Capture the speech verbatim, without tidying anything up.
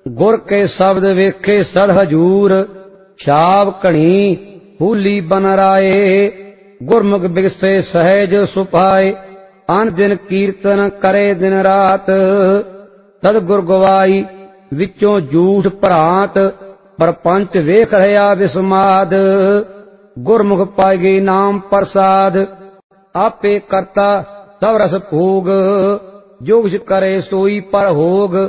गुर के शब्द वेखे सद हजूर, छाव कणी फूली बन राए। गुरमुख बिगसे सहज सुपाए, अन दिन कीर्तन करे दिन रात। सदगुर गवाई विचों झूठ भरांत, परपंच वेख रहा विस्माद। गुरमुख पाएगी नाम प्रसाद, आपे करता सब रस भोग। जो कुछ करे सोई पर होग,